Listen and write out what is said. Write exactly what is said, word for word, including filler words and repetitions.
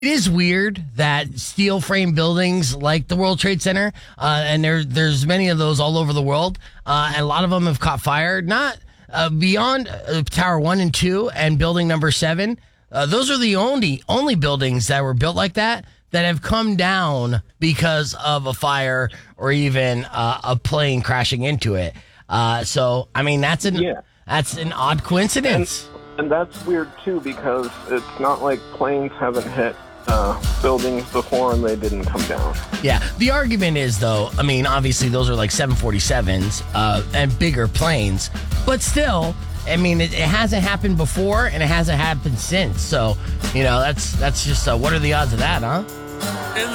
It is weird that steel frame buildings like the World Trade Center, uh, and there, there's many of those all over the world, uh, and a lot of them have caught fire. Not uh, beyond uh, Tower One and Two and Building Number Seven. Uh, those are the only only buildings that were built like that that have come down because of a fire or even uh, a plane crashing into it. Uh, so, I mean, that's an Yeah. that's an odd coincidence. And, and that's weird, too, because it's not like planes haven't hit uh, buildings before and they didn't come down. Yeah. The argument is, though, I mean, obviously those are like seven forty-sevens uh, and bigger planes, but still, I mean, it, it hasn't happened before and it hasn't happened since. So, you know, that's that's just uh, what are the odds of that, huh?